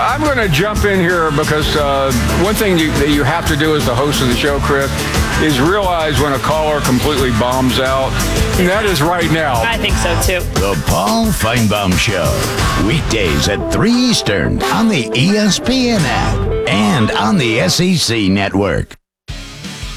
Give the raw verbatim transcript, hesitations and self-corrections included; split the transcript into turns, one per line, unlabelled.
I'm going to jump in here because uh, one thing you, that you have to do as the host of the show, Chris, is realize when a caller completely bombs out. And that is right now.
I think so, too.
The Paul Feinbaum Show. Weekdays at three Eastern on the E S P N app and on the S E C Network.